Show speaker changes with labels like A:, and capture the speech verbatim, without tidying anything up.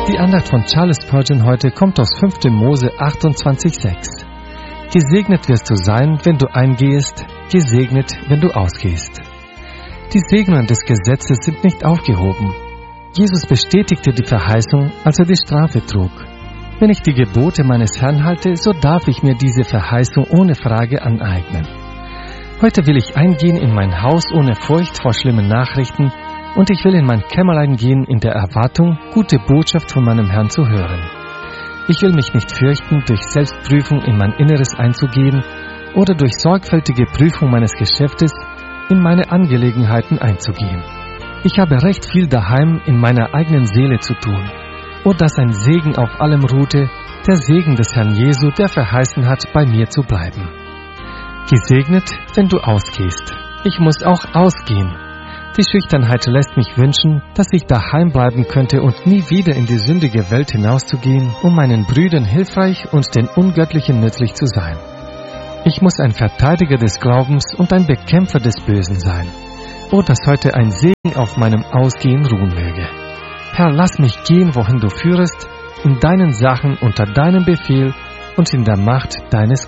A: Die Andacht von Charles Spurgeon heute kommt aus fünfter Mose achtundzwanzig sechs. Gesegnet wirst du sein, wenn du eingehst, gesegnet, wenn du ausgehst. Die Segnungen des Gesetzes sind nicht aufgehoben. Jesus bestätigte die Verheißung, als er die Strafe trug. Wenn ich die Gebote meines Herrn halte, so darf ich mir diese Verheißung ohne Frage aneignen. Heute will ich eingehen in mein Haus ohne Furcht vor schlimmen Nachrichten und ich will in mein Kämmerlein gehen in der Erwartung, gute Botschaft von meinem Herrn zu hören. Ich will mich nicht fürchten, durch Selbstprüfung in mein Inneres einzugehen oder durch sorgfältige Prüfung meines Geschäftes in meine Angelegenheiten einzugehen. Ich habe recht viel daheim in meiner eigenen Seele zu tun. O, dass ein Segen auf allem ruhte, der Segen des Herrn Jesu, der verheißen hat, bei mir zu bleiben. Gesegnet, wenn du ausgehst. Ich muss auch ausgehen. Die Schüchternheit lässt mich wünschen, dass ich daheim bleiben könnte und nie wieder in die sündige Welt hinauszugehen, um meinen Brüdern hilfreich und den Ungöttlichen nützlich zu sein. Ich muss ein Verteidiger des Glaubens und ein Bekämpfer des Bösen sein. O, dass heute ein Segen auf meinem Ausgehen ruhen möge. Herr, lass mich gehen, wohin du führest, in deinen Sachen unter deinem Befehl und in der Macht deines